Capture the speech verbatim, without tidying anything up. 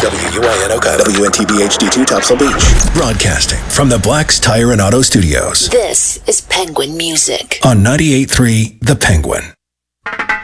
W U I N Oka, W N T B H D two Topsail Beach. Broadcasting from the Black's Tire and Auto Studios. This is Penguin Music. On ninety-eight point three The Penguin.